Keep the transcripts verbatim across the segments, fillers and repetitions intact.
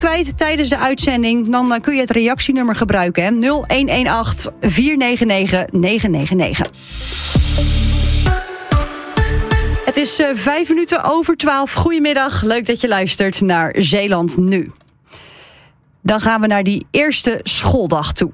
Kwijt tijdens de uitzending, dan kun je het reactienummer gebruiken. Hè? nul een een acht vier negen negen negen negen negen. Het is uh, vijf minuten over twaalf. Goedemiddag, leuk dat je luistert naar Zeeland Nu. Dan gaan we naar die eerste schooldag toe.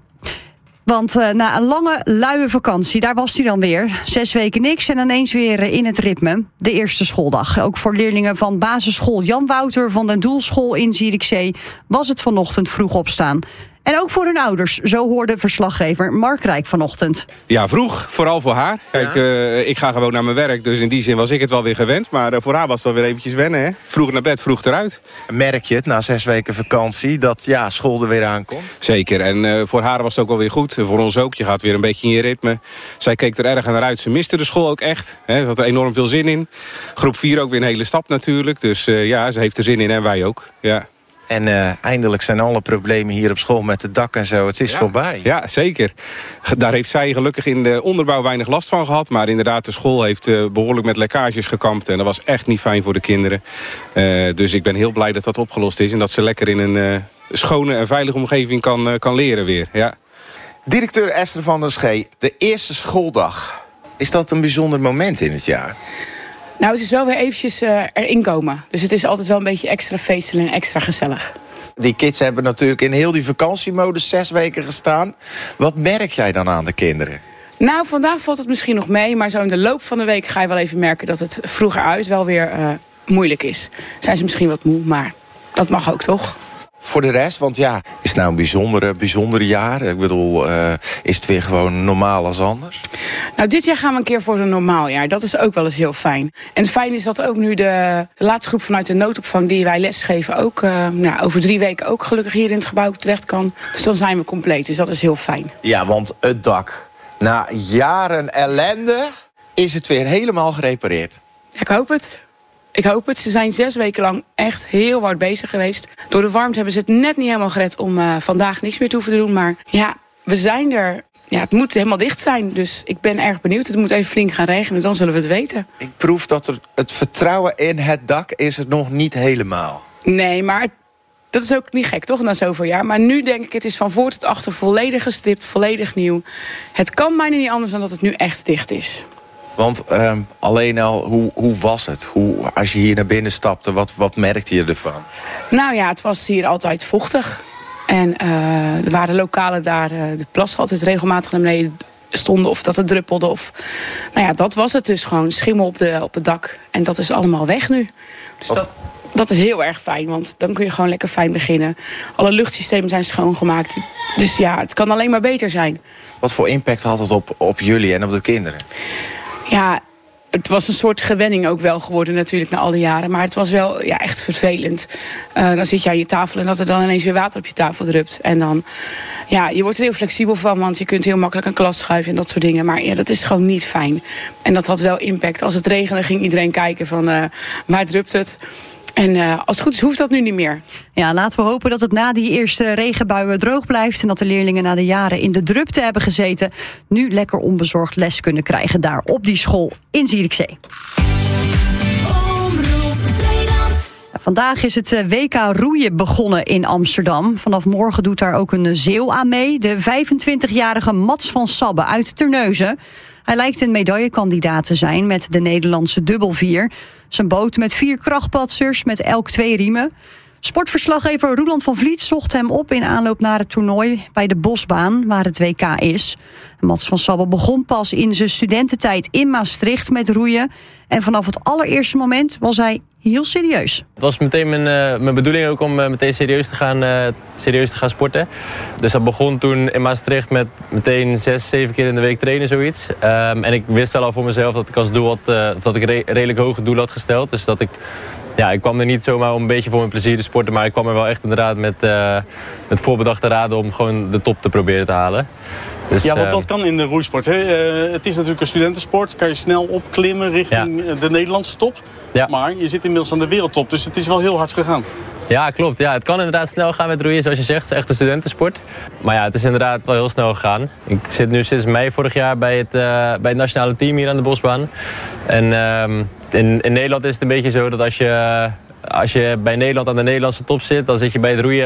Want uh, na een lange, luie vakantie, daar was hij dan weer. Zes weken niks en ineens weer in het ritme. De eerste schooldag. Ook voor leerlingen van basisschool Jan Wouter van den Doelschool in Zierikzee was het vanochtend vroeg opstaan. En ook voor hun ouders, zo hoorde verslaggever Mark Rijk vanochtend. Ja, vroeg, vooral voor haar. Kijk, ja. uh, ik ga gewoon naar mijn werk, dus in die zin was ik het wel weer gewend. Maar uh, voor haar was het wel weer eventjes wennen, hè. Vroeg naar bed, vroeg eruit. Merk je het na zes weken vakantie dat ja, school er weer aankomt? Zeker, en uh, voor haar was het ook wel weer goed. Voor ons ook, je gaat weer een beetje in je ritme. Zij keek er erg naar uit, ze miste de school ook echt. Hè. Ze had er enorm veel zin in. Groep vier ook weer een hele stap natuurlijk. Dus uh, ja, ze heeft er zin in en wij ook, ja. En uh, eindelijk zijn alle problemen hier op school met het dak en zo. Het is ja. voorbij. Ja, zeker. Daar heeft zij gelukkig in de onderbouw weinig last van gehad. Maar inderdaad, de school heeft uh, behoorlijk met lekkages gekampt. En dat was echt niet fijn voor de kinderen. Uh, dus ik ben heel blij dat dat opgelost is. En dat ze lekker in een uh, schone en veilige omgeving kan, uh, kan leren weer. Ja. Directeur Esther van der Schee, de eerste schooldag. Is dat een bijzonder moment in het jaar? Nou, het is wel weer eventjes uh, erin komen. Dus het is altijd wel een beetje extra feestelijk en extra gezellig. Die kids hebben natuurlijk in heel die vakantiemodus zes weken gestaan. Wat merk jij dan aan de kinderen? Nou, vandaag valt het misschien nog mee. Maar zo in de loop van de week ga je wel even merken dat het vroeger uit wel weer uh, moeilijk is. Zijn ze misschien wat moe, maar dat mag ook toch? Voor de rest, want ja, is het nou een bijzondere, bijzondere jaar? Ik bedoel, uh, is het weer gewoon normaal als anders? Nou, dit jaar gaan we een keer voor een normaal jaar. Dat is ook wel eens heel fijn. En het fijn is dat ook nu de, de laatste groep vanuit de noodopvang die wij lesgeven ook uh, nou, over drie weken ook gelukkig hier in het gebouw terecht kan. Dus dan zijn we compleet. Dus dat is heel fijn. Ja, want het dak. Na jaren ellende is het weer helemaal gerepareerd. Ja, ik hoop het. Ik hoop het. Ze zijn zes weken lang echt heel hard bezig geweest. Door de warmte hebben ze het net niet helemaal gered om uh, vandaag niks meer te hoeven te doen. Maar ja, we zijn er. Ja, het moet helemaal dicht zijn. Dus ik ben erg benieuwd. Het moet even flink gaan regenen. Dan zullen we het weten. Ik proef dat er het vertrouwen in het dak is het nog niet helemaal. Nee, maar het, dat is ook niet gek, toch? Na zoveel jaar. Maar nu denk ik, het is van voor tot achter volledig gestipt. Volledig nieuw. Het kan bijna niet anders dan dat het nu echt dicht is. Want uh, alleen al, hoe, hoe was het? Hoe, als je hier naar binnen stapte, wat, wat merkte je ervan? Nou ja, het was hier altijd vochtig. En uh, er waren lokalen daar, uh, de plas altijd regelmatig naar beneden stonden. Of dat het druppelde. Of, nou ja, dat was het dus gewoon. Schimmel op, de, op het dak. En dat is allemaal weg nu. Dus dat, dat is heel erg fijn. Want dan kun je gewoon lekker fijn beginnen. Alle luchtsystemen zijn schoongemaakt. Dus ja, het kan alleen maar beter zijn. Wat voor impact had het op, op jullie en op de kinderen? Ja, het was een soort gewenning ook wel geworden natuurlijk na al die jaren. Maar het was wel ja, echt vervelend. Uh, dan zit je aan je tafel en dat er dan ineens weer water op je tafel drupt. En dan, ja, je wordt er heel flexibel van, want je kunt heel makkelijk een klas schuiven en dat soort dingen. Maar ja, dat is gewoon niet fijn. En dat had wel impact. Als het regende ging iedereen kijken van uh, waar drupt het. En uh, als het goed is, hoeft dat nu niet meer. Ja, laten we hopen dat het na die eerste regenbuien droog blijft en dat de leerlingen na de jaren in de drupte hebben gezeten nu lekker onbezorgd les kunnen krijgen daar op die school in Zierikzee. Vandaag is het W K roeien begonnen in Amsterdam. Vanaf morgen doet daar ook een Zeeuw aan mee. De vijfentwintigjarige Mats van Sabbe uit Terneuzen. Hij lijkt een medaillekandidaat te zijn met de Nederlandse dubbelvier. Zijn boot met vier krachtpatsers met elk twee riemen. Sportverslaggever Roeland van Vliet zocht hem op in aanloop naar het toernooi bij de Bosbaan, waar het W K is. Mats van Sabbe begon pas in zijn studententijd in Maastricht met roeien. En vanaf het allereerste moment was hij heel serieus. Het was meteen mijn, uh, mijn bedoeling ook om uh, meteen serieus te, gaan, uh, serieus te gaan sporten. Dus dat begon toen in Maastricht met meteen zes, zeven keer in de week trainen, zoiets. Um, en ik wist wel al voor mezelf dat ik als doel had, uh, dat ik re- redelijk hoge doel had gesteld. Dus dat ik, ja, ik kwam er niet zomaar om een beetje voor mijn plezier te sporten, maar ik kwam er wel echt inderdaad met, uh, met voorbedachte raden om gewoon de top te proberen te halen. Dus, ja, want dat kan in de roeisport. Hè? Uh, het is natuurlijk een studentensport. Kan je snel opklimmen richting ja. de Nederlandse top. Ja. Maar je zit inmiddels aan de wereldtop, dus het is wel heel hard gegaan. Ja, klopt. Ja, het kan inderdaad snel gaan met roeien, zoals je zegt. Het is echt een studentensport. Maar ja, het is inderdaad wel heel snel gegaan. Ik zit nu sinds mei vorig jaar bij het, uh, bij het nationale team hier aan de Bosbaan. En uh, in, in Nederland is het een beetje zo dat als je... als je bij Nederland aan de Nederlandse top zit, dan zit je bij het roeien